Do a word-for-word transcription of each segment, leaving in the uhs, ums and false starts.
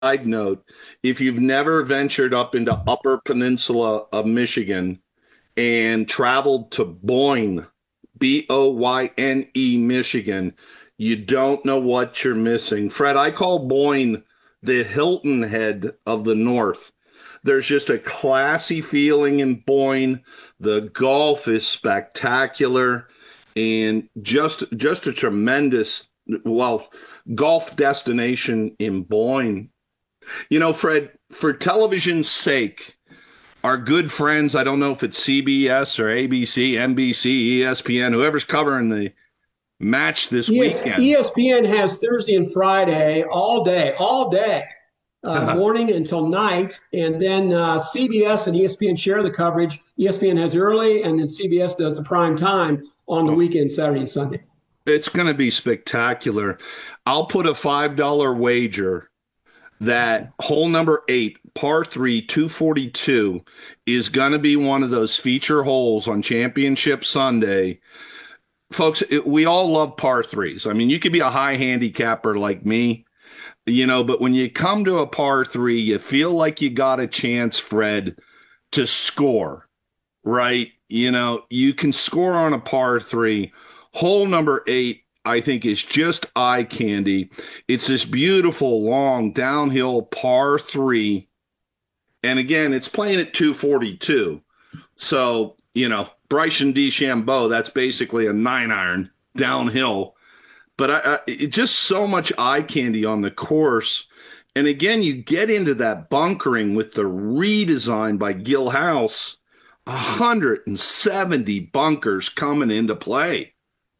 side note, if you've never ventured up into Upper Peninsula of Michigan and traveled to Boyne, B O Y N E, Michigan, you don't know what you're missing. Fred, I call Boyne the Hilton Head of the North. There's just a classy feeling in Boyne. The golf is spectacular and just just a tremendous, well, golf destination in Boyne. You know, Fred, for television's sake, our good friends, I don't know if it's C B S or A B C, N B C, E S P N, whoever's covering the match this Yes, weekend. E S P N has Thursday and Friday all day, all day, uh, morning until night, and then uh, C B S and E S P N share the coverage. E S P N has early, and then C B S does the prime time on the weekend, Saturday and Sunday. It's going to be spectacular. I'll put a five dollar wager that hole number eight, par three, two forty-two, is going to be one of those feature holes on Championship Sunday. Folks, it, we all love par threes. I mean, you could be a high handicapper like me, you know, but when you come to a par three, you feel like you got a chance, Fred, to score, right? You know, you can score on a par three. Hole number eight, I think, is just eye candy. It's this beautiful, long, downhill par three. And again, it's playing at two forty-two. So, you know, Bryson DeChambeau, that's basically a nine iron downhill. But I, I, it just so much eye candy on the course. And again, you get into that bunkering with the redesign by Gil House, one hundred seventy bunkers coming into play.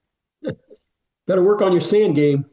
Better work on your sand game.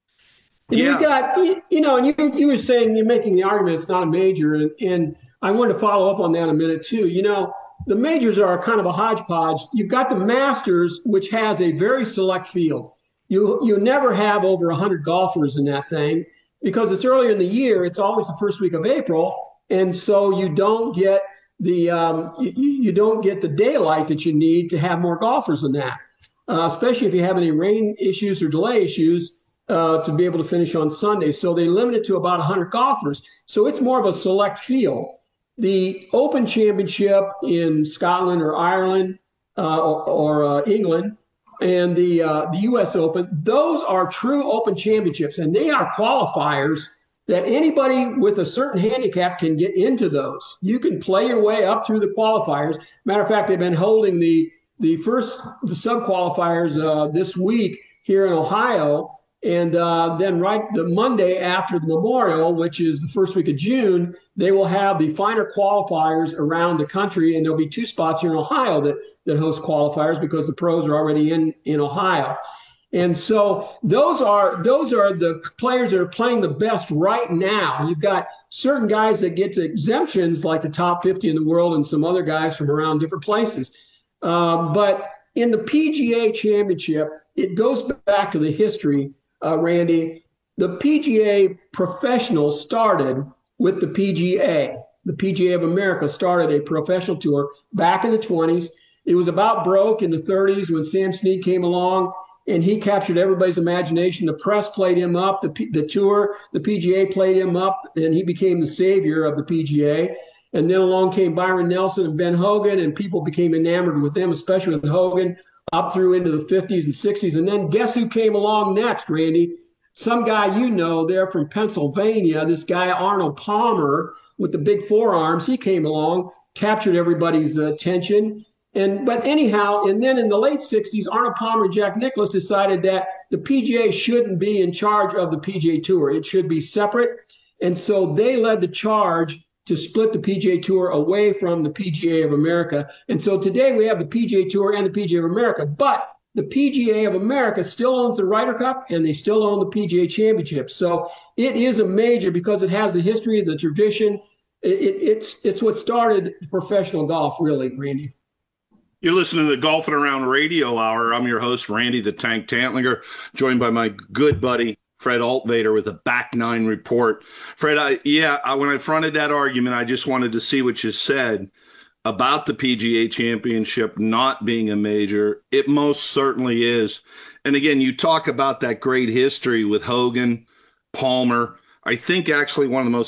And you've Yeah, got, you know, and you you were saying you're making the argument it's not a major, and, and I wanted to follow up on that a minute too. You know, the majors are kind of a hodgepodge. You've got the Masters, which has a very select field. You you never have over one hundred golfers in that thing because it's earlier in the year. It's always the first week of April, and so you don't get the um, you, you don't get the daylight that you need to have more golfers than that. Uh, especially if you have any rain issues or delay issues uh, to be able to finish on Sunday. So they limit it to about one hundred golfers. So it's more of a select field. The Open Championship in Scotland or Ireland uh, or, or uh, England and the uh, the U S Open, those are true Open Championships, and they are qualifiers that anybody with a certain handicap can get into those. You can play your way up through the qualifiers. Matter of fact, they've been holding the the first the sub qualifiers uh, this week here in Ohio, and uh, then right the Monday after the Memorial, which is the first week of June, they will have the finer qualifiers around the country, and there'll be two spots here in Ohio that that host qualifiers because the pros are already in in Ohio. And so those are those are the players that are playing the best right now. You've got certain guys that get to exemptions like the top fifty in the world and some other guys from around different places. Um, but in the P G A Championship, it goes back to the history, uh, Randy. The P G A professionals started with the P G A. The P G A of America started a professional tour back in the twenties. It was about broke in the thirties when Sam Snead came along and he captured everybody's imagination. The press played him up, the, the tour, the P G A played him up, and he became the savior of the P G A. And then along came Byron Nelson and Ben Hogan, and people became enamored with them, especially with Hogan, up through into the fifties and sixties. And then guess who came along next, Randy? Some guy you know there from Pennsylvania, this guy Arnold Palmer with the big forearms. He came along, captured everybody's attention. And but anyhow, and then in the late sixties, Arnold Palmer and Jack Nicklaus decided that the P G A shouldn't be in charge of the P G A Tour. It should be separate. And so they led the charge to split the P G A Tour away from the P G A of America. And so today we have the P G A Tour and the P G A of America, but the P G A of America still owns the Ryder Cup and they still own the P G A Championship. So it is a major because it has the history, the tradition. It, it, it's it's what started professional golf, really, Randy. you're listening to the Golfing Around Radio Hour. I'm your host, Randy the Tank Tantlinger, joined by my good buddy, Fred Altvader, with a back nine report. Fred, I, yeah, I, when I fronted that argument, I just wanted to see what you said about the P G A Championship not being a major. It most certainly is. And again, you talk about that great history with Hogan, Palmer. I think actually one of the most